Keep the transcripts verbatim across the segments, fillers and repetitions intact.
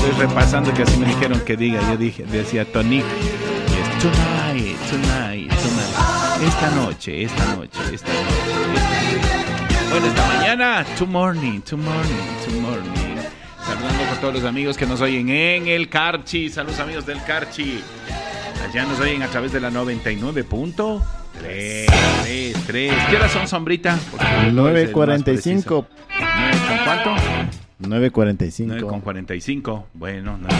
estoy repasando que así me dijeron que diga. Yo dije, decía Tonic. Y es tonight, tonight, tonight. Esta noche, esta noche, esta noche. Esta... Bueno, esta mañana, to morning, to morning, to morning. Saludando a todos los amigos que nos oyen en el Carchi. Saludos amigos del Carchi. Allá nos oyen a través de la noventa y nueve punto tres. ¿Qué horas son, Sombrita? nueve cuarenta y cinco. ¿nueve con cuánto? nueve cuarenta y cinco. nueve con cuarenta y cinco. Bueno, no.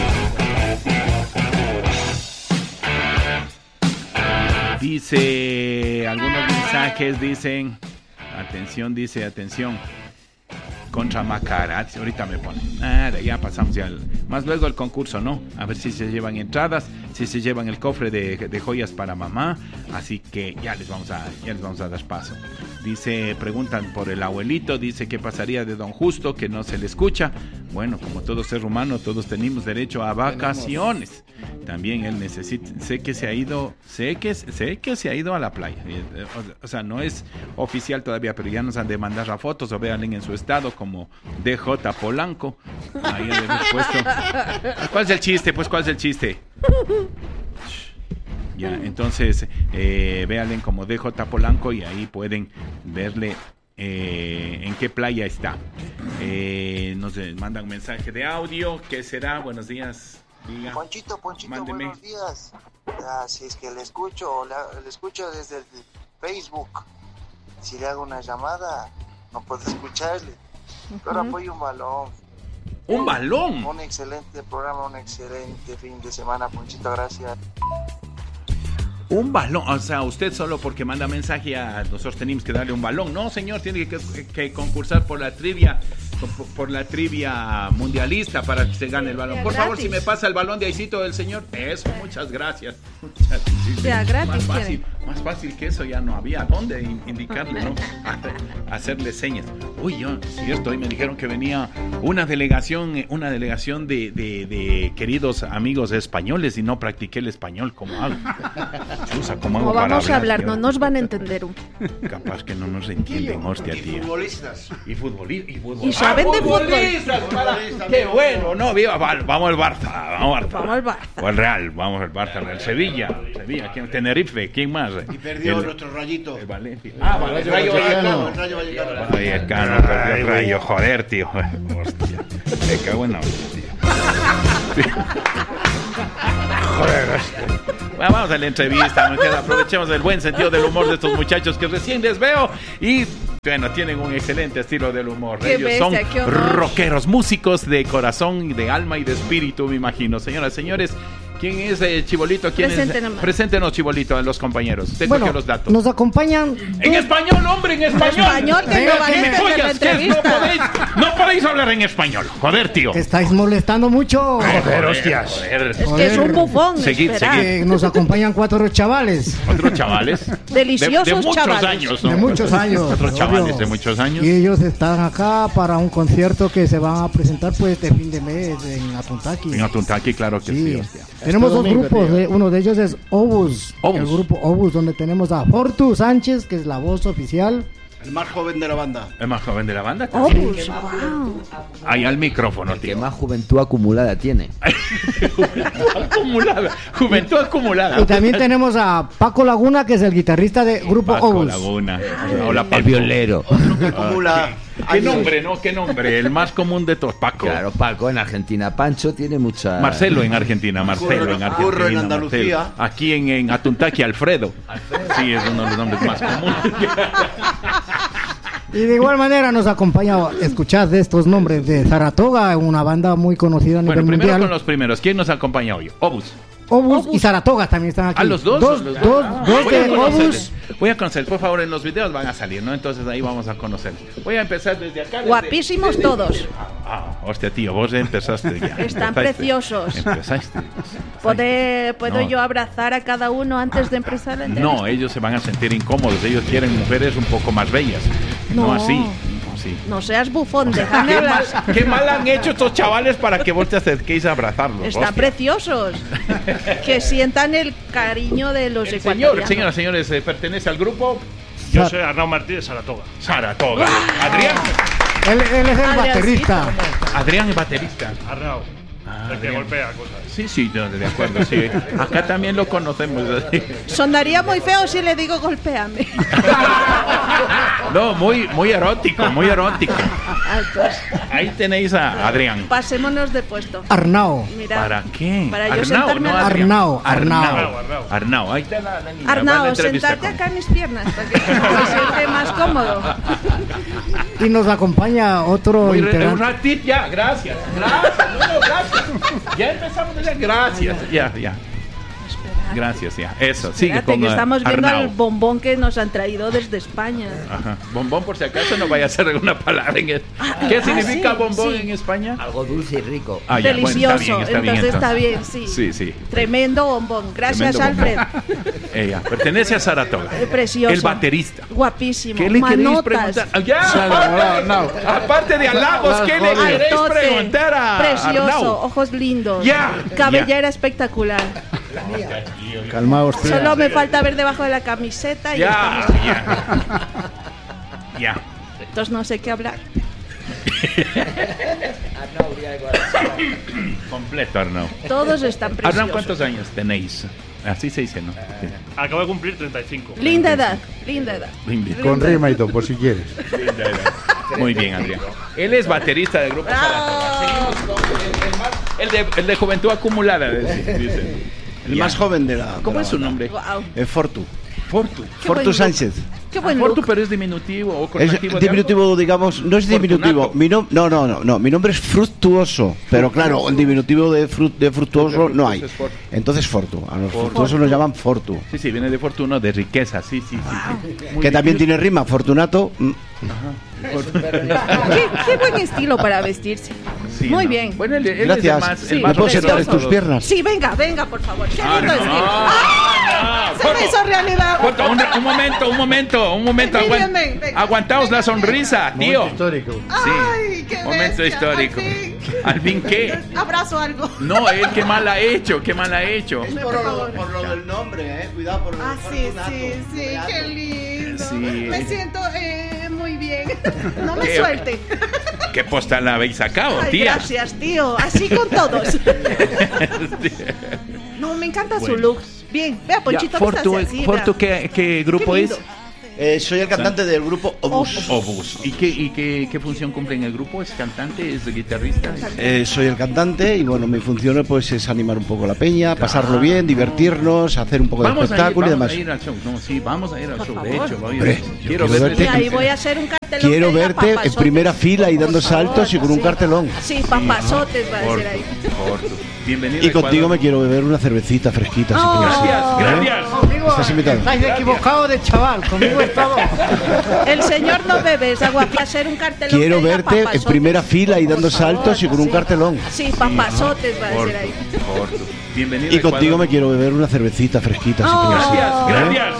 Dice, algunos mensajes dicen, atención, dice, atención. Contra Macarazzi, ahorita me ponen. Nada, ya pasamos ya. El, más luego el concurso, ¿no? A ver si se llevan entradas, si se llevan el cofre de, de joyas para mamá. Así que ya les vamos a, ya les vamos a dar paso. Dice, preguntan por el abuelito, dice qué pasaría de Don Justo, que no se le escucha. Bueno, como todo ser humano, todos tenemos derecho a vacaciones. También él necesita, sé que se ha ido, sé que, sé que se ha ido a la playa. O sea, no es oficial todavía, pero ya nos han de mandar a fotos o vean en su estado como D J Polanco. Ahí le hemos puesto. ¿Cuál es el chiste? Pues, ¿cuál es el chiste? Ya, entonces, eh, véanle como D J Polanco y ahí pueden verle eh, en qué playa está. Eh, nos mandan un mensaje de audio. ¿Qué será? Buenos días. Diga. Ponchito, Ponchito, Mándeme. Buenos días. Ah, si es que le escucho, la, le escucho desde el Facebook. Si le hago una llamada, no puedo escucharle. Pero Uh-huh. apoyo un balón. ¿Un balón? Un excelente programa, un excelente fin de semana, Ponchito, gracias. Un balón, o sea, usted solo porque manda mensaje a nosotros tenemos que darle un balón. No, señor, tiene que, que, que concursar por la trivia, por, por la trivia mundialista para que se gane el balón. Por favor, si me pasa el balón de ahícito del señor. Eso, muchas gracias. Muchas, sí, Ya, gratis, más fácil, más fácil que eso ya no había. ¿Dónde indicarle, no? Hacerle señas. Uy, yo, cierto, hoy me dijeron que venía una delegación, una delegación de, de, de queridos amigos españoles y no practiqué el español como hago. Chusa, ¿cómo hago No vamos para a hablar, hablar, no nos van a entender. Un... Capaz que no nos entienden, hostia, Y tío. futbolistas. Y futbolistas. Y, futbol... Y saben ¡Ah, de fútbol! futbolistas! Para... ¡Qué bueno! No, viva, va, vamos al Barça, vamos al Barça. Vamos al Barça. O al Real, vamos al Barça, el Sevilla, Sevilla, ¿quién? Tenerife, ¿quién más? Y perdió el, nuestro Rayito. el Valencia. Ah, vale, el Rayo Vallecano. El Rayo Vallecano. Vallecano, perdió el Rayo, joder, tío. Hostia, me cago en la hostia. Joder, hostia. Bueno, vamos a la entrevista, muchachos. Aprovechemos el buen sentido del humor de estos muchachos que recién les veo y bueno, tienen un excelente estilo del humor. Qué Ellos bestia, qué son honor. rockeros, músicos de corazón, de alma y de espíritu, me imagino. Señoras y señores, ¿quién es eh, Chibolito? ¿Quién Preséntenos. es? Preséntenos, Chibolito, a los compañeros. Usted Bueno, cogió los datos. nos acompañan. En español, hombre, en español. español, que no van a entender la Oigas, que no entrevista. podéis, no podéis hablar en español. Joder, tío. Estáis molestando mucho. Joder, hostias. Joder. Es que es un bufón. Seguid, esperad. seguid. Que nos acompañan cuatro chavales Otros chavales. Deliciosos de, de muchos chavales. años, ¿no? de muchos años. Otros obvio. chavales de muchos años. Y ellos están acá para un concierto que se van a presentar pues este fin de mes en Atuntaqui. En Atuntaqui, claro que sí, Sí. hostia. Tenemos Este dos domingo, grupos, tío. eh, uno de ellos es Obus, Obus. el grupo Obus, donde tenemos a Fortu Sánchez, que es la voz oficial. El más joven de la banda. ¿Es más joven de la banda? Oh, pues, wow. Ahí al micrófono, Que tío. más juventud acumulada tiene. Juventud acumulada. Juventud acumulada. Y también tenemos a Paco Laguna, que es el guitarrista de grupo Paco Obus. Laguna. Hola, El Paco. violero. Que acumula. ¿Qué nombre, no? ¿Qué nombre? El más común de todos, Paco. Claro, Paco en Argentina. Pancho tiene mucha... Marcelo en Argentina, Marcelo Curro- en Argentina. Curro en Andalucía. Marcelo. Aquí en, en Atuntaqui, Alfredo. Sí, es uno de los nombres más comunes. Y de igual manera nos acompaña, escuchad de estos nombres de Saratoga, una banda muy conocida a nivel Bueno, primero mundial. con los primeros. ¿Quién nos acompaña hoy? Obus. Obus, y Saratoga también están aquí. ¿A los dos? Dos, Los dos, dos. dos Voy a de conocerles. Obus. Voy a conocer, por favor, en los videos van a salir, ¿no? Entonces ahí vamos a conocer. Voy a empezar desde acá. desde- Guapísimos desde- todos. Ah, hostia, tío, vos empezaste ya. Están Empezaste. preciosos. Empezaste. ¿Puede- ¿Puedo No. yo abrazar a cada uno antes de empezar la entrevista? No, ellos se van a sentir incómodos. Ellos quieren mujeres un poco más bellas. No, No. así. No, sí. No seas bufón, déjame ¿Qué mal, hablar. qué mal han hecho estos chavales para que vos te acerquéis a abrazarlos? Están hostia. preciosos. Que sientan el cariño de los El señor, ecuatorianos. señoras, señores, eh, pertenece al grupo Yo soy Arnau Martínez Saratoga. Saratoga. Adrián. Él, él es el Adriancito. baterista. Adrián es baterista. Arnau. Ah, El que Adrián. golpea cosas. Sí, sí, no, de acuerdo, sí. Acá también lo conocemos. Así. Sonaría muy feo si le digo golpéame. No, muy, muy erótico, muy erótico. Ah, pues, Ahí tenéis a Adrián. pasémonos de puesto. Arnao. Mira, ¿Para qué? Para yo Arnau, sentarme no a- Adrián. Arnau, Arnau. Arnau. Arnau. Ahí está la, la niña. Va a la Arnao, entrevista sentarte con- acá en mis piernas para que se siente más cómodo. Y nos acompaña otro Muy re- un integrante. ratito, ya, gracias. Gracias, no, no, gracias. Ya empezamos ya, gracias. Ya, ya. Gracias, ya. Eso, sigue Espérate, con que eh, estamos viendo Arnau. el bombón que nos han traído desde España. Ajá. Bombón, por si acaso, no vaya a ser alguna palabra en el... ¿Qué ah, significa sí, bombón sí. en España? Algo dulce y rico. Ah, ya, bueno, Delicioso, está bien, está bien, entonces está entonces. bien, sí. Sí, sí. Tremendo bombón. Gracias, Tremendo Alfred. bombón. Ella pertenece a Saratoga. Eh, Precioso. El baterista. Guapísimo. ¿Qué le queréis Manotas. preguntar? Ah, ya, aparte, aparte de halagos, ¿qué le queréis Altote, preguntar a precioso, Arnau? ojos lindos. Ya, Cabellera espectacular. Calmaos, Solo me falta ver debajo de la camiseta y Ya, estamos. ya. Ya. Entonces no sé qué hablar. Completo, Arnau. Todos están preciosos. Arnau, ¿cuántos años tenéis? Así se dice, ¿no? Sí. Acabo de cumplir treinta y cinco. Linda edad, linda edad. Linda. Con rima y todo, por si quieres. Linda edad. Muy bien, Adrián. Él es baterista del grupo Saratoga. Seguimos con el, el más- el de, el de Juventud Acumulada, dice. dice. El Ya. más joven de la. ¿Cómo de es la su banda. nombre? Wow. Eh, Fortu. Fortu. Qué Fortu buen Sánchez. Qué buen Fortu, look. pero es diminutivo o Es correctivo de diminutivo, algo? digamos, no es diminutivo. Fortunato. Mi nom- no, no, no, no. Mi nombre es Fructuoso. Pero claro, el diminutivo de, fru- de fructuoso no hay. Es Fortu. Entonces Fortu. A los fructuosos nos llaman Fortu. Sí, sí, viene de fortuna, de riqueza, sí, sí, sí. sí. Muy Que bien. también tiene rima. Fortunato. mm, Qué, qué buen estilo para vestirse. Sí, Muy ¿no? bien. Bueno, él, él es el Gracias. más, Sí, el ¿Me más puedo sentar en precioso. tus piernas? Sí, venga, venga, por favor. Qué Ah, lindo no, estilo. no, ¡Ah! no, Se me Fortu. hizo realidad. Fortu, un, un momento, un momento, un momento. Ven, aguan- ven, venga. aguantaos la sonrisa, tío. Histórico. Sí. Ay, qué Momento bestia, histórico. al fin. ¿Al fin qué? Abrazo algo. No, él qué mal ha hecho, qué mal ha hecho. Por lo, por lo del nombre, eh. Cuidado por lo Ah, del sí, Fortunato. sí, sí, Cuidado. qué lindo. Sí. Me siento eh, muy bien. No me Qué- suelte. ¿Qué postal habéis sacado, Ay, tía? gracias, tío. Así con todos. No, me encanta su Bueno. look. Bien, vea, Ponchito, Ya, Fortu, que está así, Fortu, vea. ¿qué, qué grupo Qué es? lindo. Eh, soy el cantante del grupo Obus. Obus. ¿Y, qué, y qué, qué función cumple en el grupo? ¿Es cantante? ¿Es guitarrista? Eh, soy el cantante y bueno, mi función pues es animar un poco la peña, pasarlo bien, divertirnos, hacer un poco de Vamos a ir, espectáculo y vamos demás. a ir al show. No, sí, vamos a ir al Por show. favor. De hecho, voy a ir. Hombre, quiero quiero ver verte. Y ahí voy a hacer un cartelón. Quiero que diga verte en papazotes. primera fila y dando Por favor, saltos y con un sí. cartelón. Sí, papazotes va a Fortu, decir ahí. Fortu. Bienvenido. Y a contigo Ecuador. me quiero beber una cervecita fresquita. si Oh. puede ser. Gracias, ¿Eh? gracias. Conmigo Estás invitado. estáis equivocados de chaval. Conmigo es todo. El señor no bebe, es agua. Voy a hacer un cartelón. Quiero que diga verte en papazotes. primera fila y dando Por favor, saltos y con un sí. cartelón. Sí, papazotes va a decir Fortu, ahí. Fortu. Bienvenido. Y a Ecuador. contigo me quiero beber una cervecita fresquita. si Oh. puede ser. Gracias, ¿Eh? gracias.